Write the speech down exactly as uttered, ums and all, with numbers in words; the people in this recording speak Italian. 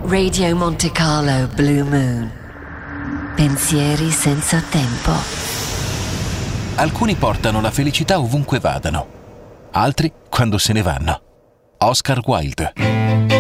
Radio Monte Carlo Blue Moon. Pensieri senza tempo. Alcuni portano la felicità ovunque vadano, altri quando se ne vanno. Oscar Wilde.